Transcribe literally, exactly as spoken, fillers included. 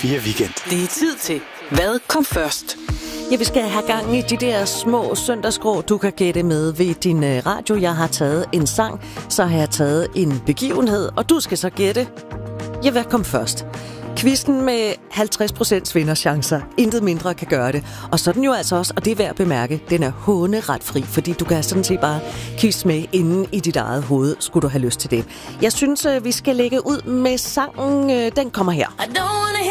fire Weekend. Det er tid til Hvad kom først? Ja, vi skal have gang i de der små søndagsgrå, du kan gætte med ved din radio. Jeg har taget en sang, så har jeg taget en begivenhed, og du skal så gætte. Ja, hvad kom først? Quizzen med halvtreds procent vinderchancer. Intet mindre kan gøre det. Og så er den jo altså også, og det er værd at bemærke, den er håneretfri, fordi du kan sådan set bare quiz med inden i dit eget hoved, skulle du have lyst til det. Jeg synes, vi skal lægge ud med sangen. Den kommer her.